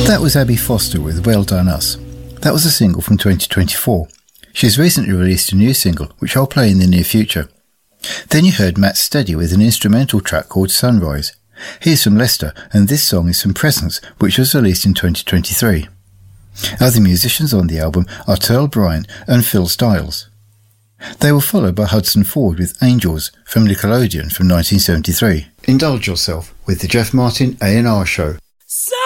That was Abby Foster with Well Done Us. That was a single from 2024. She has recently released a new single, which I'll play in the near future. Then you heard Matt Steady with an instrumental track called Sunrise. He's from Leicester, and this song is from Presence, which was released in 2023. Other musicians on the album are Terl Bryant and Phil Styles. They were followed by Hudson Ford with Angels from Nickelodeon from 1973. Indulge yourself with the Jeff Martin A&R Show.